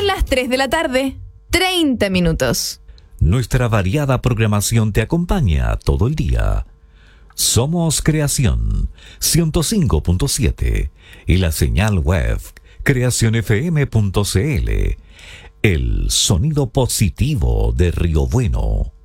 Son las 3 de la tarde, 30 minutos. Nuestra variada programación te acompaña todo el día. Somos Creación 105.7 y la señal web creacionfm.cl. El sonido positivo de Río Bueno.